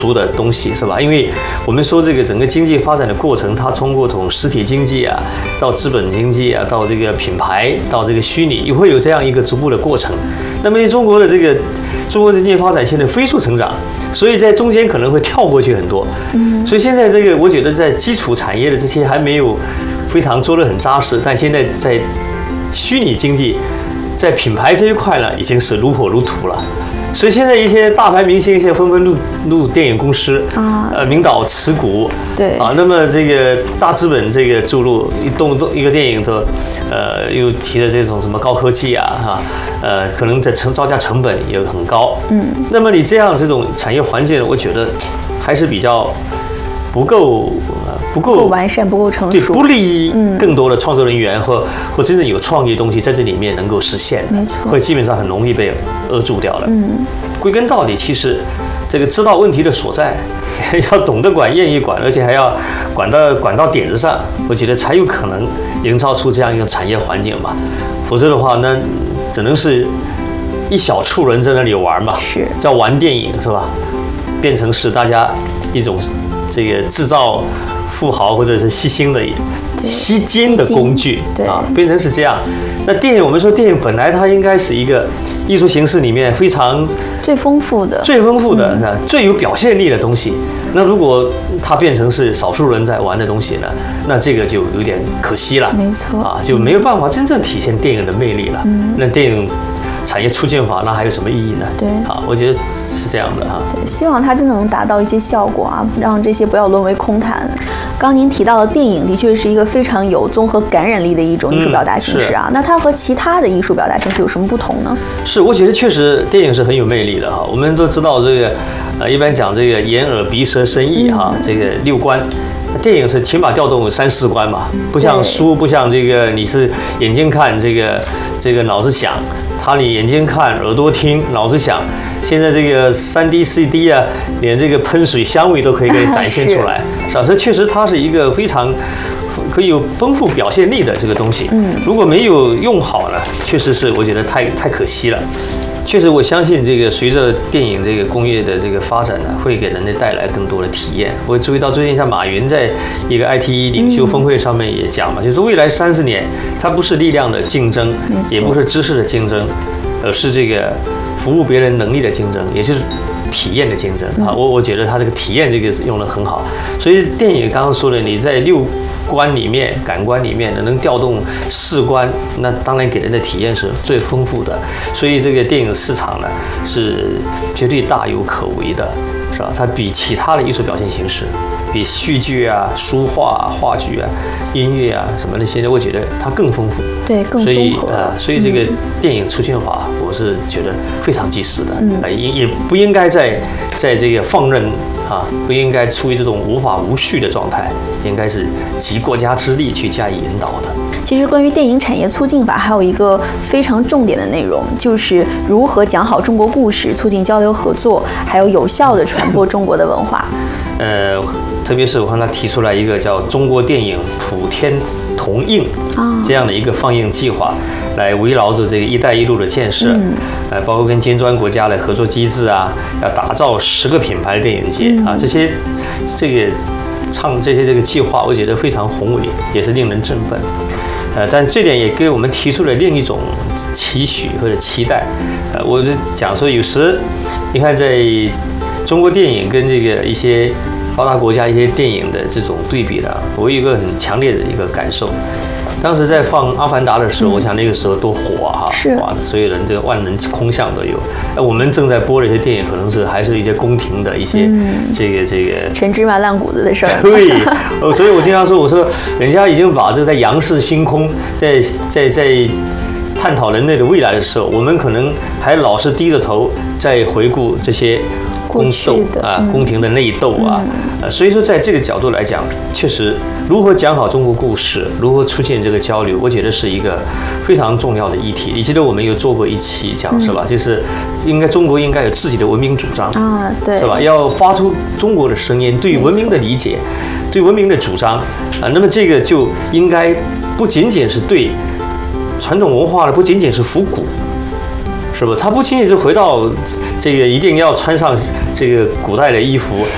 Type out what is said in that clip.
熟的东西是吧？因为我们说这个整个经济发展的过程，它通过从实体经济啊，到资本经济啊，到这个品牌，到这个虚拟，也会有这样一个逐步的过程。那么中国的经济发展现在飞速成长，所以在中间可能会跳过去很多。所以现在这个我觉得在基础产业的这些还没有非常做得很扎实，但现在在虚拟经济，在品牌这一块呢，已经是如火如荼了。所以现在一些大牌明星现在纷纷入电影公司名导持股， 对啊，那么这个大资本这个注入一个电影就又提的这种什么高科技啊可能在造价成本也很高，那么你这样这种产业环境，我觉得还是比较不够完善，不够成熟， 对，不利于更多的创作人员或真正有创意的东西在这里面能够实现， 没错， 会基本上很容易被扼住掉了。归根到底，其实这个知道问题的所在，要懂得管，愿意管，而且还要管到点子上，我觉得才有可能营造出这样一个产业环境吧。否则的话，那只能是一小撮人在那里玩嘛， 是叫玩电影是吧？变成是大家一种这个制造富豪或者是吸金的工具啊，变成是这样。那电影，我们说电影本来它应该是一个艺术形式里面非常最丰富的、 最有表现力的东西。那如果它变成是少数人在玩的东西呢，那这个就有点可惜了。 没错啊，就没有办法真正体现电影的魅力了。那电影产业促进法，那还有什么意义呢？ 对， 好，我觉得是这样的哈。 对，希望它真的能达到一些效果啊，让这些不要沦为空谈。刚刚您提到的电影的确是一个非常有综合感染力的一种艺术表达形式啊，那它和其他的艺术表达形式有什么不同呢？是， 我觉得确实电影是很有魅力的哈。我们都知道这个，一般讲这个眼耳鼻舌身意哈，这个六官。电影是起码调动3、4关嘛，不像书，不像这个你是眼睛看这个脑子想，你眼睛看耳朵听脑子想。现在这个3D、4D 啊，连这个喷水香味都可以给你展现出来，是吧？所以确实它是一个非常可以有丰富表现力的这个东西。如果没有用好呢，确实是我觉得太可惜了。确实，我相信这个随着电影这个工业的这个发展呢，会给人类带来更多的体验。我注意到最近像马云在一个 IT 领袖峰会上面也讲嘛，就是未来30年，它不是力量的竞争，也不是知识的竞争，而是这个服务别人能力的竞争，也就是体验的竞争啊。我觉得他这个体验这个用得很好。所以电影刚刚说的，你在6官里面、感官里面能调动4官，那当然给人的体验是最丰富的。所以这个电影市场呢是绝对大有可为的，是吧？它比其他的艺术表现形式，比戏剧啊、书画、话剧啊、音乐啊什么那些，我觉得它更丰富， 对，更综合。 所以这个电影促进法，我是觉得非常及时的，也不应该在这个放任啊，不应该处于这种无法无序的状态，应该是集国家之力去加以引导的。 其实关于电影产业促进法还有一个非常重点的内容，就是如何讲好中国故事，促进交流合作，还有有效地传播中国的文化。 特别是我看他提出来一个叫中国电影普天同映这样的一个放映计划，来围绕着这个“一带一路”的建设，包括跟金砖国家的合作机制啊，要打造10个品牌电影节啊，这些计划，我觉得非常宏伟，也是令人振奋。但这点也给我们提出了另一种期许或者期待。我就讲说，有时你看，在中国电影跟这个一些发达国家一些电影的这种对比呢，我有一个很强烈的一个感受。当时在放《阿凡达》的时候，我想那个时候多火啊！哇，所有人这个万人空巷都有。我们正在播的一些电影，可能是还是一些宫廷的一些这个陈芝麻烂谷子的事儿。 对，所以我经常说，我说人家已经把这个在仰视星空，在探讨人类的未来的时候，我们可能还老是低着头在回顾这些宫廷的内斗啊。所以说，在这个角度来讲，确实如何讲好中国故事，如何出现这个交流，我觉得是一个非常重要的议题。你记得我们有做过一期讲是吧？就是中国应该有自己的文明主张啊，对，是吧？要发出中国的声音，对文明的理解，对文明的主张啊。那么这个就应该不仅仅是对传统文化的，不仅仅是复古。是不？他不仅仅是回到这个一定要穿上这个古代的衣服，